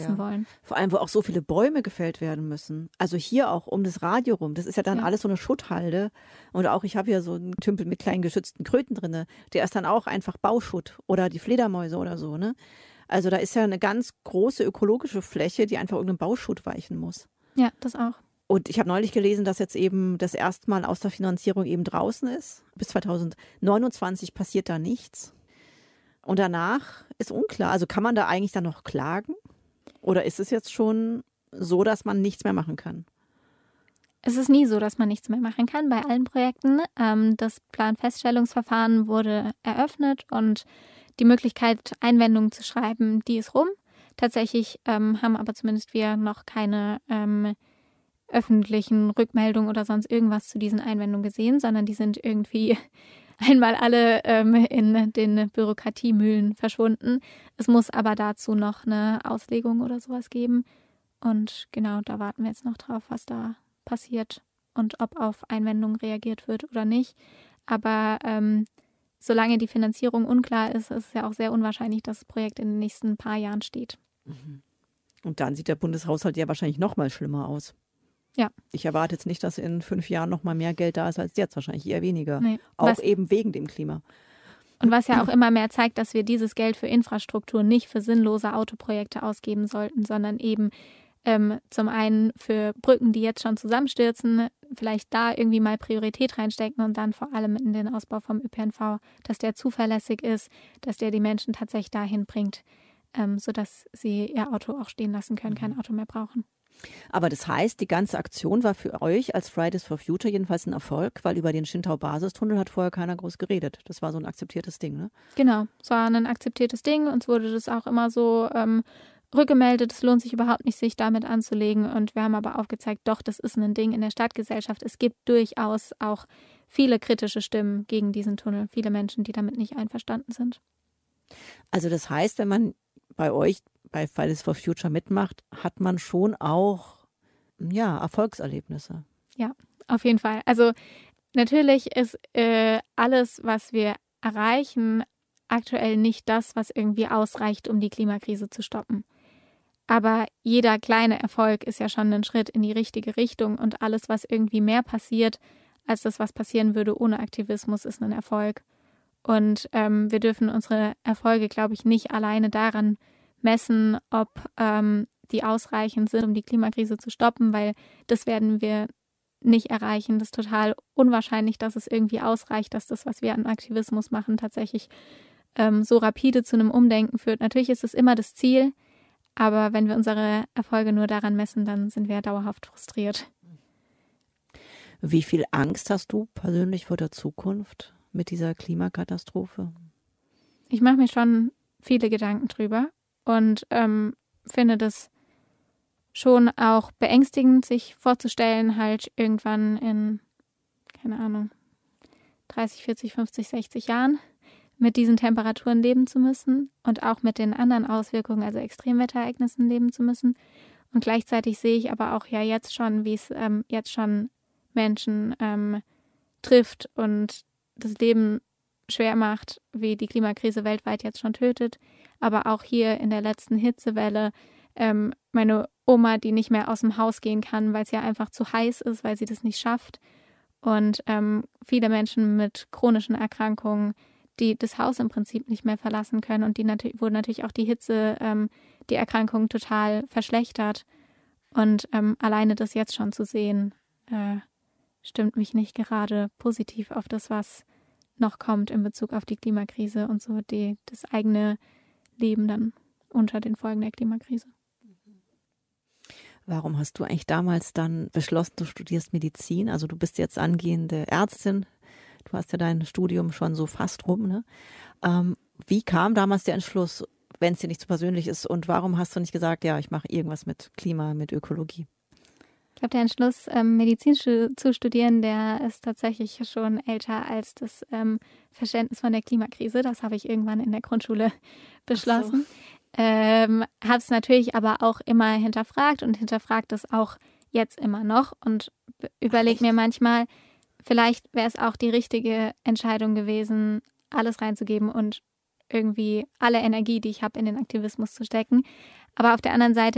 Ja. wollen. Vor allem, wo auch so viele Bäume gefällt werden müssen. Also hier auch um das Radio rum. Das ist ja dann alles so eine Schutthalde. Und auch ich habe hier so einen Tümpel mit kleinen geschützten Kröten drin. Der ist dann auch einfach Bauschutt oder die Fledermäuse oder so. Ne? Also da ist ja eine ganz große ökologische Fläche, die einfach irgendeinem Bauschutt weichen muss. Ja, das auch. Und ich habe neulich gelesen, dass jetzt eben das erste Mal aus der Finanzierung eben draußen ist. Bis 2029 passiert da nichts. Und danach ist unklar. Also kann man da eigentlich dann noch klagen? Oder ist es jetzt schon so, dass man nichts mehr machen kann? Es ist nie so, dass man nichts mehr machen kann bei allen Projekten. Das Planfeststellungsverfahren wurde eröffnet und die Möglichkeit, Einwendungen zu schreiben, die ist rum. Tatsächlich haben aber zumindest wir noch keine öffentlichen Rückmeldungen oder sonst irgendwas zu diesen Einwendungen gesehen, sondern die sind irgendwie einmal alle in den Bürokratiemühlen verschwunden. Es muss aber dazu noch eine Auslegung oder sowas geben. Und genau, da warten wir jetzt noch drauf, was da passiert und ob auf Einwendungen reagiert wird oder nicht. Aber solange die Finanzierung unklar ist, ist es ja auch sehr unwahrscheinlich, dass das Projekt in den nächsten paar Jahren steht. Und dann sieht der Bundeshaushalt ja wahrscheinlich noch mal schlimmer aus. Ja. Ich erwarte jetzt nicht, dass in 5 Jahren noch mal mehr Geld da ist als jetzt, wahrscheinlich eher weniger. Nee. Auch eben wegen dem Klima. Und was ja auch immer mehr zeigt, dass wir dieses Geld für Infrastruktur nicht für sinnlose Autoprojekte ausgeben sollten, sondern eben zum einen für Brücken, die jetzt schon zusammenstürzen, vielleicht da irgendwie mal Priorität reinstecken und dann vor allem in den Ausbau vom ÖPNV, dass der zuverlässig ist, dass der die Menschen tatsächlich dahin bringt, sodass sie ihr Auto auch stehen lassen können, kein Auto mehr brauchen. Aber das heißt, die ganze Aktion war für euch als Fridays for Future jedenfalls ein Erfolg, weil über den Schintau-Basistunnel hat vorher keiner groß geredet. Das war so ein akzeptiertes Ding, ne? Genau, es war ein akzeptiertes Ding. Uns wurde das auch immer so rückgemeldet. Es lohnt sich überhaupt nicht, sich damit anzulegen. Und wir haben aber aufgezeigt, doch, das ist ein Ding in der Stadtgesellschaft. Es gibt durchaus auch viele kritische Stimmen gegen diesen Tunnel. Viele Menschen, die damit nicht einverstanden sind. Also das heißt, wenn man bei euch bei Fridays for Future mitmacht, hat man schon auch Erfolgserlebnisse. Ja, auf jeden Fall. Also natürlich ist alles, was wir erreichen, aktuell nicht das, was irgendwie ausreicht, um die Klimakrise zu stoppen. Aber jeder kleine Erfolg ist ja schon ein Schritt in die richtige Richtung und alles, was irgendwie mehr passiert, als das, was passieren würde ohne Aktivismus, ist ein Erfolg. Und wir dürfen unsere Erfolge, glaube ich, nicht alleine daran messen, ob die ausreichend sind, um die Klimakrise zu stoppen, weil das werden wir nicht erreichen. Das ist total unwahrscheinlich, dass es irgendwie ausreicht, dass das, was wir an Aktivismus machen, tatsächlich so rapide zu einem Umdenken führt. Natürlich ist es immer das Ziel, aber wenn wir unsere Erfolge nur daran messen, dann sind wir dauerhaft frustriert. Wie viel Angst hast du persönlich vor der Zukunft mit dieser Klimakatastrophe? Ich mache mir schon viele Gedanken drüber und finde das schon auch beängstigend, sich vorzustellen, halt irgendwann in, keine Ahnung, 30, 40, 50, 60 Jahren mit diesen Temperaturen leben zu müssen und auch mit den anderen Auswirkungen, also Extremwetterereignissen leben zu müssen. Und gleichzeitig sehe ich aber auch ja jetzt schon, wie es jetzt schon Menschen trifft und das Leben schwer macht, wie die Klimakrise weltweit jetzt schon tötet. Aber auch hier in der letzten Hitzewelle meine Oma, die nicht mehr aus dem Haus gehen kann, weil es ja einfach zu heiß ist, weil sie das nicht schafft. Und viele Menschen mit chronischen Erkrankungen, die das Haus im Prinzip nicht mehr verlassen können und wo natürlich auch die Hitze die Erkrankungen total verschlechtert. Und alleine das jetzt schon zu sehen, stimmt mich nicht gerade positiv auf das, was noch kommt in Bezug auf die Klimakrise und so das eigene Leben dann unter den Folgen der Klimakrise. Warum hast du eigentlich damals dann beschlossen, du studierst Medizin? Also du bist jetzt angehende Ärztin. Du hast ja dein Studium schon so fast rum, ne? Wie kam damals der Entschluss, wenn es dir nicht zu persönlich ist? Und warum hast du nicht gesagt, ja, ich mache irgendwas mit Klima, mit Ökologie? Ich glaube, der Entschluss, Medizin zu studieren, der ist tatsächlich schon älter als das Verständnis von der Klimakrise. Das habe ich irgendwann in der Grundschule beschlossen. Habe es natürlich aber auch immer hinterfragt und hinterfragt es auch jetzt immer noch und überlege mir manchmal, vielleicht wäre es auch die richtige Entscheidung gewesen, alles reinzugeben und irgendwie alle Energie, die ich habe, in den Aktivismus zu stecken. Aber auf der anderen Seite